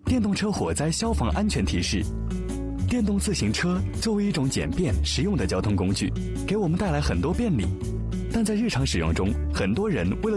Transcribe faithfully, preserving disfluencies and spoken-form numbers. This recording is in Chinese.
电动车火灾消防安全提示：电动自行车作为一种简便实用的交通工具，给我们带来很多便利，但在日常使用中，很多人为了